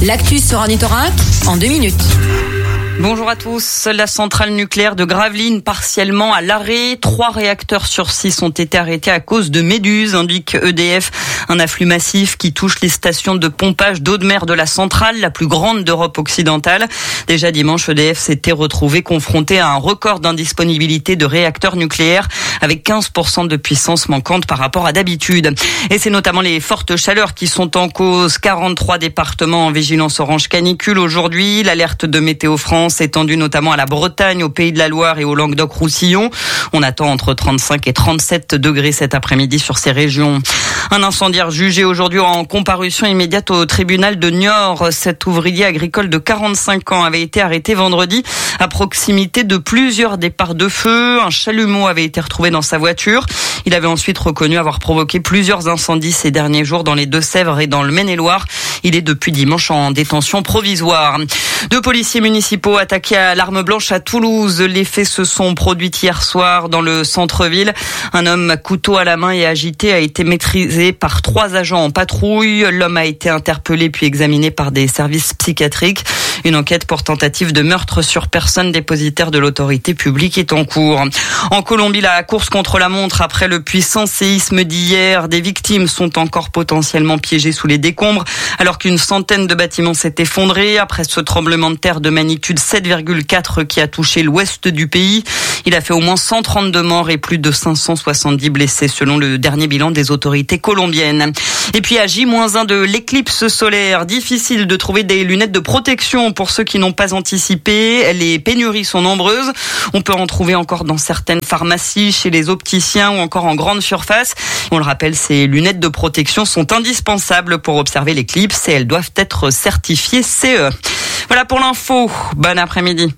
L'actu sur Ornithorynque en 2 minutes. Bonjour à tous. La centrale nucléaire de Gravelines partiellement à l'arrêt. 3 réacteurs sur 6 ont été arrêtés à cause de méduses, indique EDF. Un afflux massif qui touche les stations de pompage d'eau de mer de la centrale, la plus grande d'Europe occidentale. Déjà dimanche, EDF s'était retrouvé confronté à un record d'indisponibilité de réacteurs nucléaires avec 15% de puissance manquante par rapport à d'habitude. Et c'est notamment les fortes chaleurs qui sont en cause. 43 départements en vigilance orange canicule aujourd'hui. L'alerte de Météo France étendue notamment à la Bretagne, au Pays de la Loire et au Languedoc-Roussillon. On attend entre 35 et 37 degrés cet après-midi sur ces régions. Un incendiaire jugé aujourd'hui en comparution immédiate au tribunal de Niort. Cet ouvrier agricole de 45 ans avait été arrêté vendredi à proximité de plusieurs départs de feu. Un chalumeau avait été retrouvé dans sa voiture. Il avait ensuite reconnu avoir provoqué plusieurs incendies ces derniers jours dans les Deux-Sèvres et dans le Maine-et-Loire. Il est depuis dimanche en détention provisoire. 2 policiers municipaux attaqués à l'arme blanche à Toulouse. Les faits se sont produits hier soir dans le centre-ville. Un homme couteau à la main et agité a été maîtrisé par 3 agents en patrouille. L'homme a été interpellé puis examiné par des services psychiatriques. Une enquête pour tentative de meurtre sur personne dépositaire de l'autorité publique est en cours. En Colombie, la course contre la montre après le puissant séisme d'hier. Des victimes sont encore potentiellement piégées sous les décombres alors qu'une centaine de bâtiments s'est effondré après ce tremblement de terre de magnitude 7,4 qui a touché l'ouest du pays. Il a fait au moins 132 morts et plus de 570 blessés selon le dernier bilan des autorités colombiennes. Et puis à J-1 de l'éclipse solaire, difficile de trouver des lunettes de protection pour ceux qui n'ont pas anticipé. Les pénuries sont nombreuses. On peut en trouver encore dans certaines pharmacies, chez les opticiens ou encore en grande surface. On le rappelle, ces lunettes de protection sont indispensables pour observer l'éclipse et elles doivent être certifiées CE. Voilà pour l'info. Bon après-midi.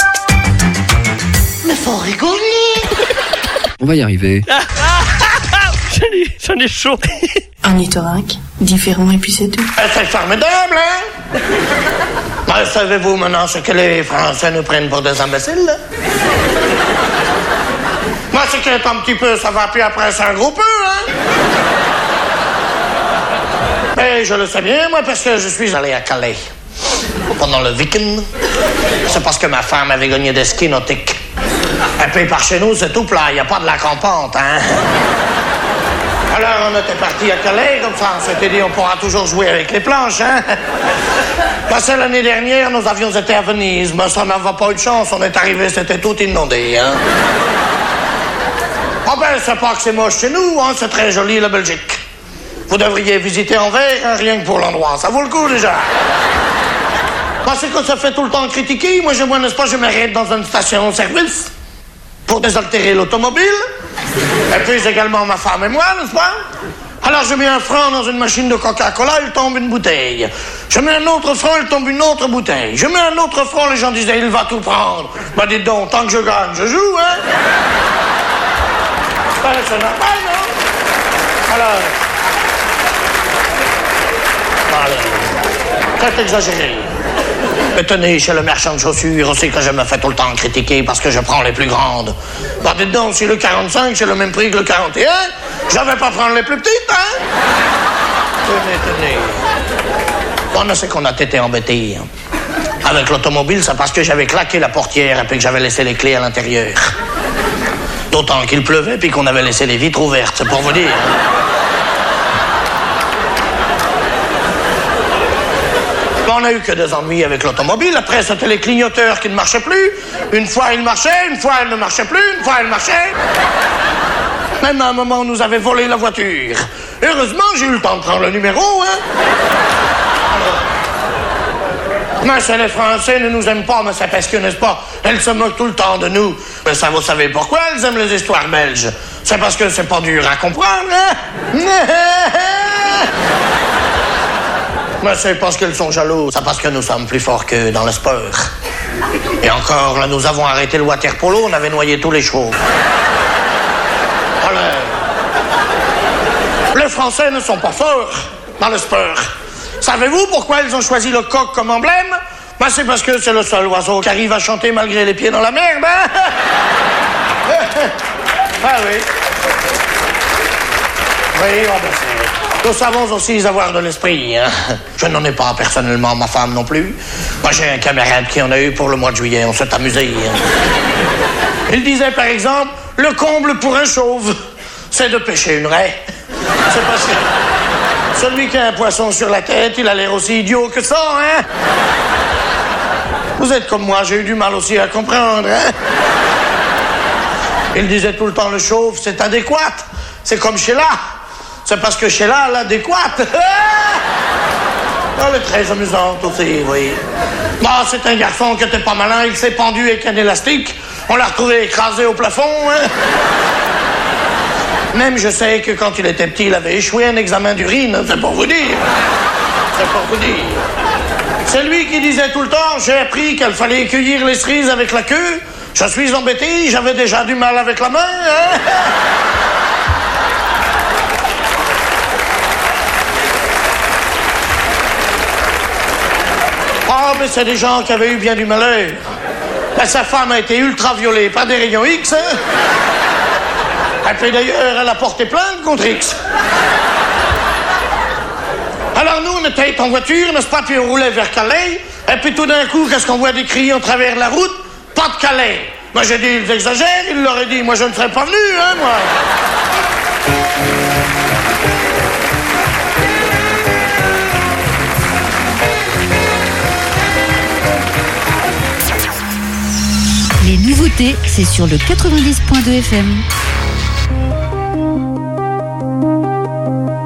Mais faut rigoler. On va y arriver. J'en ai chaud. Ornithorynque, différent et puis c'est tout. C'est formidable, hein? Savez-vous maintenant ce que les Français nous prennent pour des imbéciles? Moi, ce qui est un petit peu, ça va, puis après, c'est un gros peu, hein? Mais je le sais bien, moi, parce que je suis allé à Calais pendant le week-end. C'est parce que ma femme avait gagné des skis nautiques. Et puis, par chez nous, c'est tout plat, il n'y a pas de lac en pente, hein? Alors, on était partis à Calais, comme ça, on s'était dit, on pourra toujours jouer avec les planches, hein? Parce que l'année dernière, nous avions été à Venise, mais ça n'avait pas eu de chance, on est arrivé, c'était tout inondé, hein? Ah ben, c'est pas que c'est moche chez nous, hein, c'est très joli, la Belgique. Vous devriez visiter Anvers, hein, rien que pour l'endroit, ça vaut le coup, déjà. Parce que ça fait tout le temps critiquer, moi, n'est-ce pas, je m'arrête dans une station-service pour désaltérer l'automobile. Et puis également ma femme et moi, n'est-ce pas? Alors je mets un franc dans une machine de Coca-Cola, il tombe une bouteille. Je mets un autre franc, il tombe une autre bouteille. Je mets un autre franc, les gens disaient, il va tout prendre. Ben dites donc, tant que je gagne, je joue, hein? Ben, c'est normal, non? Alors... c'est exagéré. Mais tenez, chez le marchand de chaussures aussi que je me fais tout le temps critiquer parce que je prends les plus grandes. Bah dites donc, si le 45 c'est le même prix que le 41, je vais pas prendre les plus petites, hein? Tenez. Bon, c'est qu'on a été embêtés. Avec l'automobile, c'est parce que j'avais claqué la portière et puis que j'avais laissé les clés à l'intérieur. D'autant qu'il pleuvait puis qu'on avait laissé les vitres ouvertes, c'est pour vous dire. On n'a eu que des ennuis avec l'automobile. Après, c'était les clignoteurs qui ne marchaient plus. Une fois, ils marchaient. Une fois, ils ne marchaient plus. Une fois, ils marchaient. Même à un moment, on nous avait volé la voiture. Heureusement, j'ai eu le temps de prendre le numéro, hein. Mais c'est les Français ne nous aiment pas, mais c'est parce que, n'est-ce pas, elles se moquent tout le temps de nous. Mais ça, vous savez pourquoi elles aiment les histoires belges? C'est parce que c'est pas dur à comprendre, hein. Mais c'est parce qu'elles sont jalouses. C'est parce que nous sommes plus forts qu'eux dans le sport. Et encore, là, nous avons arrêté le water polo, on avait noyé tous les chevaux. Voilà. Les Français ne sont pas forts dans le sport. Savez-vous pourquoi ils ont choisi le coq comme emblème? Ben, c'est parce que c'est le seul oiseau qui arrive à chanter malgré les pieds dans la merde, hein? Ah oui. Oui, on le sait. Nous savons aussi avoir de l'esprit. Hein. Je n'en ai pas personnellement, ma femme non plus. Moi, j'ai un camarade qui en a eu pour le mois de juillet. On s'est amusé. Hein. Il disait, par exemple, le comble pour un chauve, c'est de pêcher une raie. C'est parce que celui qui a un poisson sur la tête, il a l'air aussi idiot que ça, hein? Vous êtes comme moi, j'ai eu du mal aussi à comprendre, hein? Il disait tout le temps, le chauve, c'est adéquat. C'est comme Sheila. C'est parce que Sheila, l'adéquate. Elle est très amusante aussi, oui. Bon, c'est un garçon qui était pas malin, il s'est pendu avec un élastique. On l'a retrouvé écrasé au plafond, hein? Même je sais que quand il était petit, il avait échoué un examen d'urine, c'est pour vous dire. C'est pour vous dire. C'est lui qui disait tout le temps, j'ai appris qu'il fallait cueillir les cerises avec la queue. Je suis embêté, j'avais déjà du mal avec la main, hein? Ah, mais c'est des gens qui avaient eu bien du malheur. Ben, sa femme a été ultraviolée par des rayons X, hein? Et puis d'ailleurs, elle a porté plainte contre X. Alors nous, on était en voiture, n'est-ce pas, puis on roulait vers Calais, et puis tout d'un coup, qu'est-ce qu'on voit des cris en travers de la route? Pas de Calais. Moi, j'ai dit, ils exagèrent, il leur a dit, moi, je ne serais pas venu, hein, moi. Les nouveautés, c'est sur le 90.2 FM.